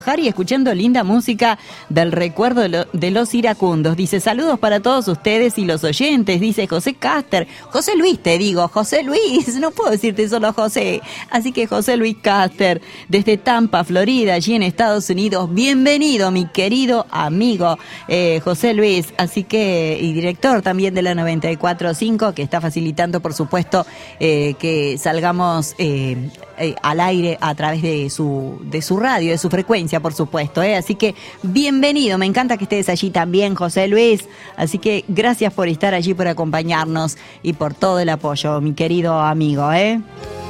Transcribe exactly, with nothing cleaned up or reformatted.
Y escuchando linda música del recuerdo de, lo, de los iracundos. Dice, saludos para todos ustedes y los oyentes, dice José Caster. José Luis, te digo, José Luis, no puedo decirte solo José. Así que José Luis Caster, desde Tampa, Florida, allí en Estados Unidos. Bienvenido, mi querido amigo eh, José Luis. Así que, y director también de la noventa y cuatro punto cinco, que está facilitando, por supuesto, eh, que salgamos eh, eh, al aire a través de su, de su radio, de su frecuencia, por supuesto, ¿eh? Así que bienvenido, me encanta que estés allí también, José Luis, así que gracias por estar allí, por acompañarnos y por todo el apoyo, mi querido amigo, ¿eh?